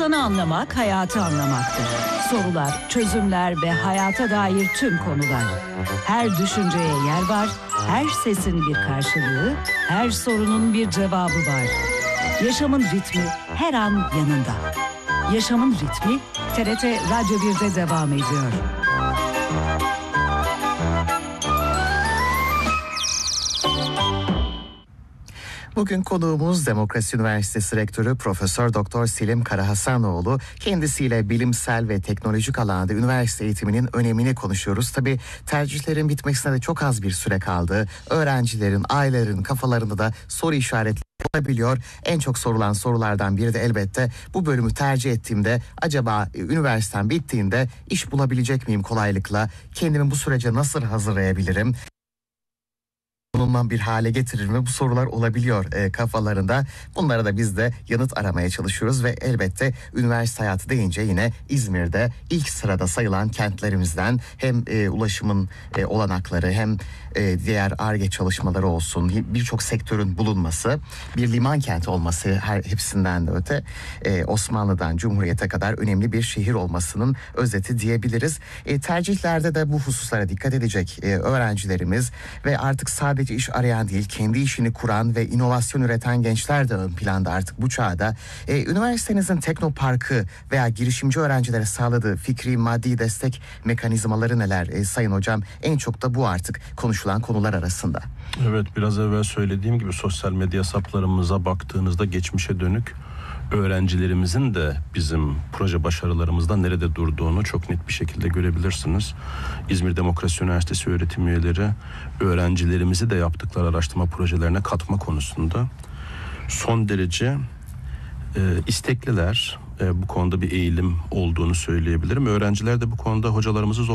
İnsanı anlamak, hayatı anlamaktır. Sorular, çözümler ve hayata dair tüm konular. Her düşünceye yer var, her sesin bir karşılığı, her sorunun bir cevabı var. Yaşamın ritmi her an yanında. Yaşamın ritmi TRT Radyo 1'de devam ediyor. Bugün konuğumuz Demokrasi Üniversitesi Rektörü Profesör Doktor Selim Karahasanoğlu. Kendisiyle bilimsel ve teknolojik alanda üniversite eğitiminin önemini konuşuyoruz. Tabii tercihlerin bitmesine de çok az bir süre kaldı. Öğrencilerin, ailelerin kafalarında da soru işaretleri olabiliyor. En çok sorulan sorulardan biri de elbette bu bölümü tercih ettiğimde acaba üniversitem bittiğinde iş bulabilecek miyim kolaylıkla? Kendimi bu sürece nasıl hazırlayabilirim? Bulunmam bir hale getirir mi? Bu sorular olabiliyor kafalarında. Bunlara da biz de yanıt aramaya çalışıyoruz ve elbette üniversite hayatı deyince yine İzmir'de ilk sırada sayılan kentlerimizden hem ulaşımın olanakları hem diğer Ar-Ge çalışmaları olsun, birçok sektörün bulunması, bir liman kenti olması hepsinden de öte Osmanlı'dan Cumhuriyet'e kadar önemli bir şehir olmasının özeti diyebiliriz. Tercihlerde de bu hususlara dikkat edecek öğrencilerimiz ve artık sadece iş arayan değil, kendi işini kuran ve inovasyon üreten gençler de ön planda artık bu çağda. Üniversitenizin Teknoparkı veya girişimci öğrencilere sağladığı fikri, maddi destek mekanizmaları neler Sayın Hocam? En çok da bu artık konuşulan konular arasında. Evet, biraz evvel söylediğim gibi sosyal medya hesaplarımıza baktığınızda geçmişe dönük öğrencilerimizin de bizim proje başarılarımızda nerede durduğunu çok net bir şekilde görebilirsiniz. İzmir Demokrasi Üniversitesi öğretim üyeleri öğrencilerimizi de yaptıkları araştırma projelerine katma konusunda son derece istekliler. Bu konuda bir eğilim olduğunu söyleyebilirim. Öğrenciler de bu konuda hocalarımızı